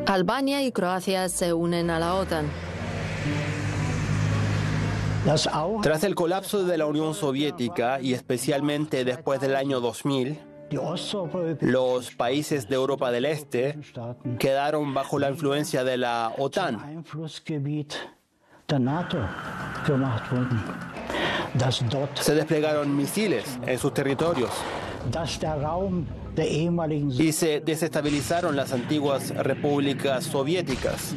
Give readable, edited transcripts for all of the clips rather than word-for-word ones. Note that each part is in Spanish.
Albania y Croacia se unen a la OTAN. Tras el colapso de la Unión Soviética y especialmente después del año 2000, los países de Europa del Este quedaron bajo la influencia de la OTAN. Se desplegaron misiles en sus territorios y se desestabilizaron las antiguas repúblicas soviéticas.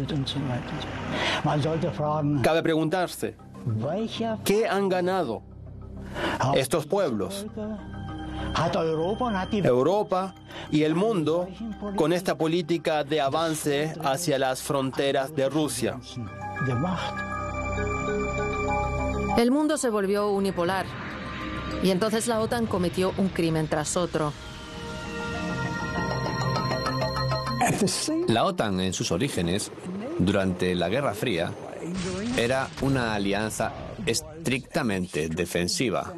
Cabe preguntarse, ¿qué han ganado estos pueblos, Europa y el mundo, con esta política de avance hacia las fronteras de Rusia? El mundo se volvió unipolar y entonces la OTAN cometió un crimen tras otro. La OTAN en sus orígenes, durante la Guerra Fría, era una alianza estrictamente defensiva.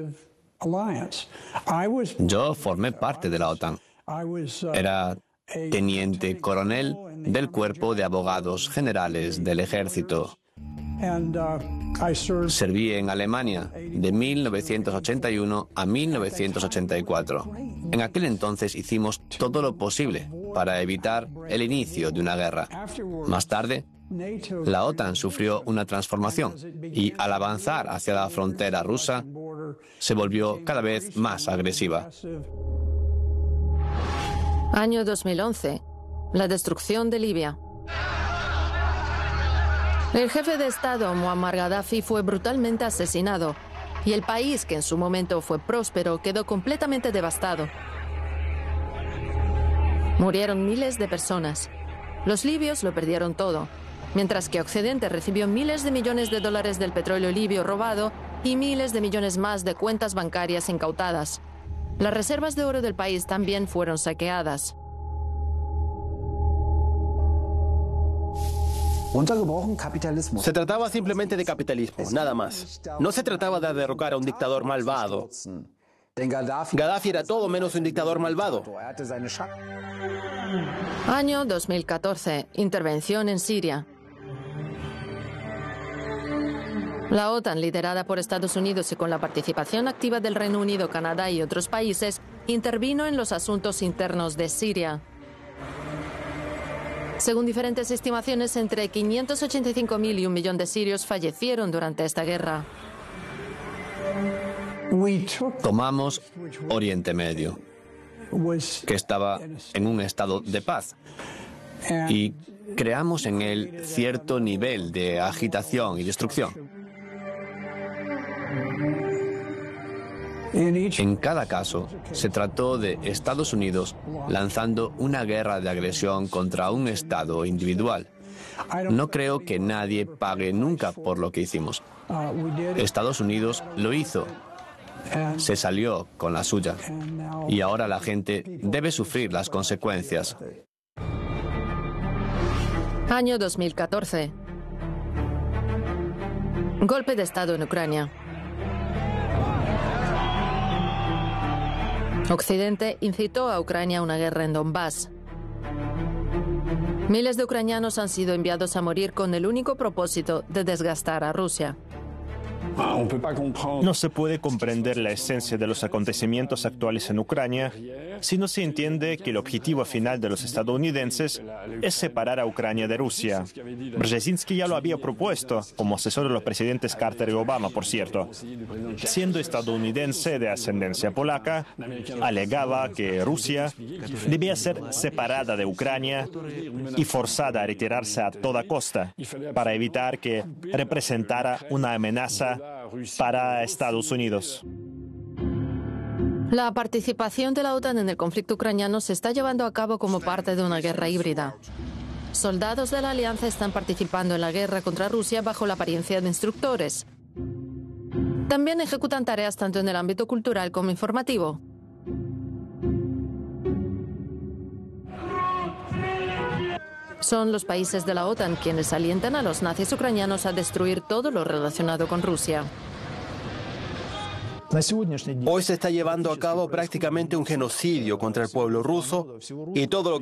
Yo formé parte de la OTAN. Era teniente coronel del Cuerpo de Abogados Generales del Ejército. Serví en Alemania de 1981 a 1984. En aquel entonces hicimos todo lo posible para evitar el inicio de una guerra. Más tarde, la OTAN sufrió una transformación y al avanzar hacia la frontera rusa, se volvió cada vez más agresiva. Año 2011. La destrucción de Libia. El jefe de Estado, Muammar Gaddafi, fue brutalmente asesinado y el país, que en su momento fue próspero, quedó completamente devastado. Murieron miles de personas. Los libios lo perdieron todo, mientras que Occidente recibió miles de millones de dólares del petróleo libio robado y miles de millones más de cuentas bancarias incautadas. Las reservas de oro del país también fueron saqueadas. Se trataba simplemente de capitalismo, nada más. No se trataba de derrocar a un dictador malvado. Gaddafi era todo menos un dictador malvado. Año 2014. Intervención en Siria. La OTAN, liderada por Estados Unidos y con la participación activa del Reino Unido, Canadá y otros países, intervino en los asuntos internos de Siria. Según diferentes estimaciones, entre 585.000 y 1 millón de sirios fallecieron durante esta guerra. Tomamos Oriente Medio, que estaba en un estado de paz, y creamos en él cierto nivel de agitación y destrucción. En cada caso, se trató de Estados Unidos lanzando una guerra de agresión contra un Estado individual. No creo que nadie pague nunca por lo que hicimos. Estados Unidos lo hizo. Se salió con la suya. Y ahora la gente debe sufrir las consecuencias. Año 2014. Golpe de Estado en Ucrania. Occidente incitó a Ucrania a una guerra en Donbass. Miles de ucranianos han sido enviados a morir con el único propósito de desgastar a Rusia. No se puede comprender la esencia de los acontecimientos actuales en Ucrania si no se entiende que el objetivo final de los estadounidenses es separar a Ucrania de Rusia. Brzezinski ya lo había propuesto, como asesor de los presidentes Carter y Obama, por cierto. Siendo estadounidense de ascendencia polaca, alegaba que Rusia debía ser separada de Ucrania y forzada a retirarse a toda costa para evitar que representara una amenaza para Estados Unidos. La participación de la OTAN en el conflicto ucraniano se está llevando a cabo como parte de una guerra híbrida. Soldados de la alianza están participando en la guerra contra Rusia bajo la apariencia de instructores. También ejecutan tareas tanto en el ámbito cultural como informativo. Son los países de la OTAN quienes alientan a los nazis ucranianos a destruir todo lo relacionado con Rusia. Hoy se está llevando a cabo prácticamente un genocidio contra el pueblo ruso y todo lo